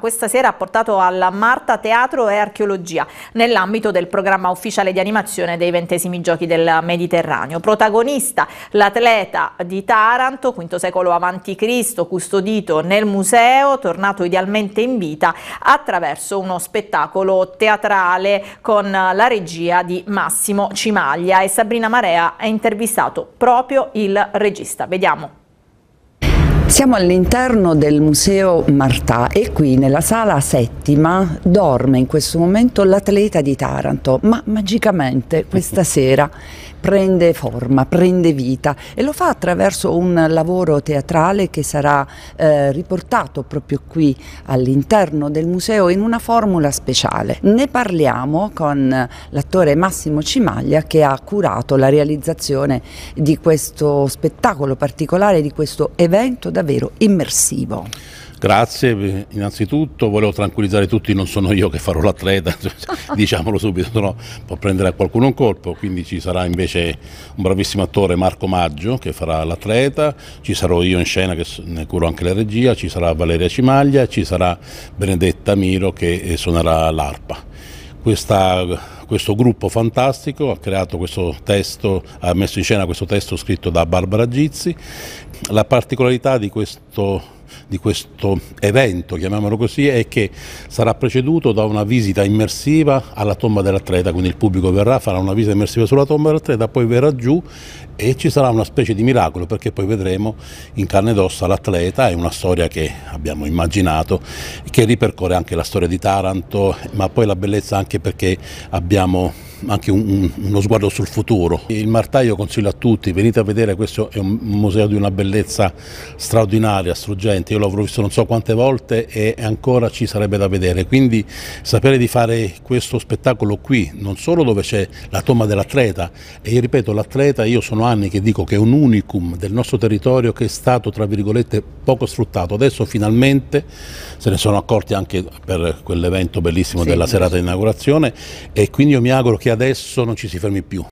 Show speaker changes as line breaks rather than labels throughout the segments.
questa sera ha portato al Marta Teatro e Archeologia nell'ambito del programma ufficiale di animazione dei 20esimi Giochi del Mediterraneo. Protagonista l'atleta di Taranto, V secolo a.C., custodito nel museo, tornato idealmente in vita attraverso uno spettacolo teatrale con la regia di Massimo Cimaglia, e Sabrina Marea ha intervistato proprio il regista. Vediamo.
Siamo all'interno del Museo Martà e qui nella sala settima dorme in questo momento l'atleta di Taranto, ma magicamente questa sera prende forma, prende vita e lo fa attraverso un lavoro teatrale che sarà riportato proprio qui all'interno del museo in una formula speciale. Ne parliamo con l'attore Massimo Cimaglia, che ha curato la realizzazione di questo spettacolo particolare, di questo evento davvero immersivo.
Grazie, innanzitutto volevo tranquillizzare tutti, non sono io che farò l'atleta, diciamolo subito, no, può prendere a qualcuno un colpo, quindi ci sarà invece un bravissimo attore, Marco Maggio, che farà l'atleta, ci sarò io in scena che ne curo anche la regia, ci sarà Valeria Cimaglia, ci sarà Benedetta Miro che suonerà l'arpa. Questo gruppo fantastico ha creato questo testo, ha messo in scena questo testo scritto da Barbara Gizzi. La particolarità di questo evento, chiamiamolo così, è che sarà preceduto da una visita immersiva alla tomba dell'atleta, quindi il pubblico verrà, farà una visita immersiva sulla tomba dell'atleta, poi verrà giù e ci sarà una specie di miracolo, perché poi vedremo in carne ed ossa l'atleta. È una storia che abbiamo immaginato, che ripercorre anche la storia di Taranto, ma poi la bellezza anche perché abbiamo anche uno sguardo sul futuro. Il Martà io consiglio a tutti, venite a vedere, questo è un museo di una bellezza straordinaria, struggente, io l'ho visto non so quante volte e ancora ci sarebbe da vedere, quindi sapere di fare questo spettacolo qui, non solo dove c'è la tomba dell'atleta, e io ripeto, l'atleta, io sono anni che dico che è un unicum del nostro territorio che è stato, tra virgolette, poco sfruttato, adesso finalmente se ne sono accorti anche per quell'evento bellissimo della serata di inaugurazione, e quindi io mi auguro che adesso non ci si fermi più.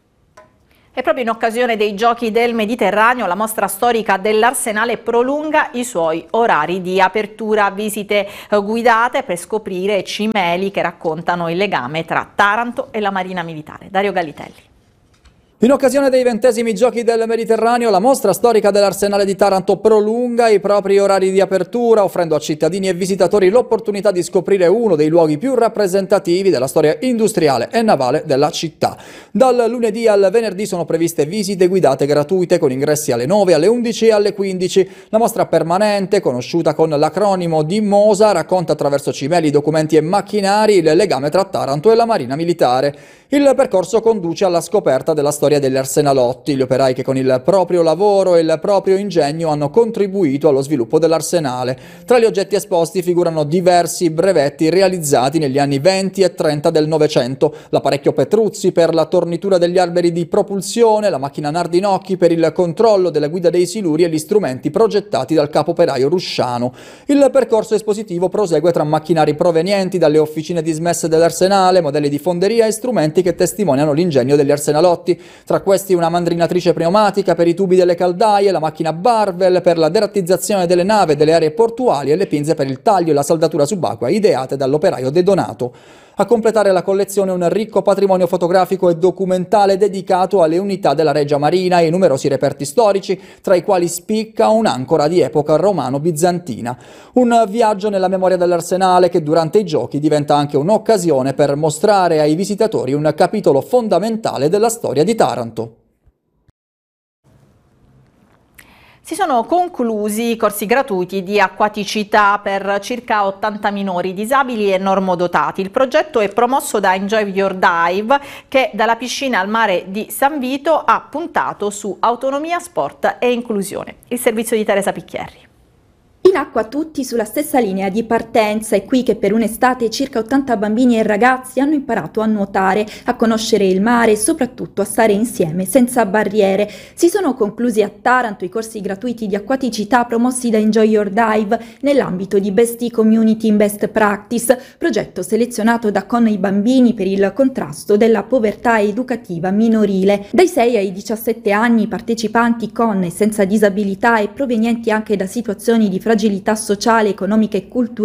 E proprio in occasione dei Giochi del Mediterraneo, la mostra storica dell'Arsenale prolunga i suoi orari di apertura, visite guidate per scoprire cimeli che raccontano il legame tra Taranto e la Marina Militare. Dario Galitelli.
In occasione dei 20esimi Giochi del Mediterraneo, la mostra storica dell'Arsenale di Taranto prolunga i propri orari di apertura, offrendo a cittadini e visitatori l'opportunità di scoprire uno dei luoghi più rappresentativi della storia industriale e navale della città. Dal lunedì al venerdì sono previste visite guidate gratuite con ingressi alle 9, alle 11 e alle 15. La mostra permanente, conosciuta con l'acronimo di MOSA, racconta attraverso cimeli, documenti e macchinari il legame tra Taranto e la Marina Militare. Il percorso conduce alla scoperta della storia degli arsenalotti, gli operai che con il proprio lavoro e il proprio ingegno hanno contribuito allo sviluppo dell'arsenale. Tra gli oggetti esposti figurano diversi brevetti realizzati negli anni 20 e 30 del Novecento, l'apparecchio Petruzzi per la tornitura degli alberi di propulsione, la macchina Nardinocchi per il controllo della guida dei siluri e gli strumenti progettati dal capo operaio Rusciano. Il percorso espositivo prosegue tra macchinari provenienti dalle officine dismesse dell'arsenale, modelli di fonderia e strumenti che testimoniano l'ingegno degli arsenalotti. Tra questi una mandrinatrice pneumatica per i tubi delle caldaie, la macchina Barvel per la derattizzazione delle navi e delle aree portuali e le pinze per il taglio e la saldatura subacquea ideate dall'operaio De Donato. A completare la collezione un ricco patrimonio fotografico e documentale dedicato alle unità della Regia Marina e numerosi reperti storici, tra i quali spicca un'ancora di epoca romano-bizantina. Un viaggio nella memoria dell'Arsenale che durante i giochi diventa anche un'occasione per mostrare ai visitatori un capitolo fondamentale della storia di Taranto.
Si sono conclusi i corsi gratuiti di acquaticità per circa 80 minori disabili e normodotati. Il progetto è promosso da Enjoy Your Dive, che dalla piscina al mare di San Vito ha puntato su autonomia, sport e inclusione. Il servizio di Teresa Picchierri.
In acqua tutti sulla stessa linea di partenza, è qui che per un'estate circa 80 bambini e ragazzi hanno imparato a nuotare, a conoscere il mare e soprattutto a stare insieme senza barriere. Si sono conclusi a Taranto i corsi gratuiti di acquaticità promossi da Enjoy Your Dive nell'ambito di Bestie Community in Best Practice, progetto selezionato da Con i Bambini per il contrasto della povertà educativa minorile. Dai 6 ai 17 anni i partecipanti con e senza disabilità e provenienti anche da situazioni di fragilità sociale, economica e culturale